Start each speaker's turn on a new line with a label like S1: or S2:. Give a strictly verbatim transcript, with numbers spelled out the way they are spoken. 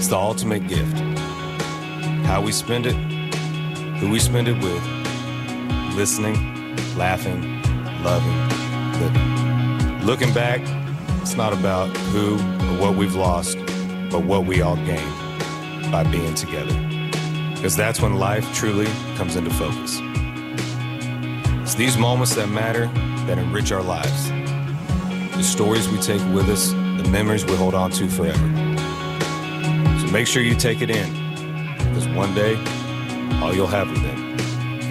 S1: It's the ultimate gift. How we spend it, who we spend it with, listening, laughing, loving, living. Looking back, it's not about who or what we've lost, but what we all gained by being together. Because that's when life truly comes into focus. It's these moments that matter, that enrich our lives. The stories we take with us, the memories we hold on to forever. So make sure you take it in, because one day, all you'll have are them.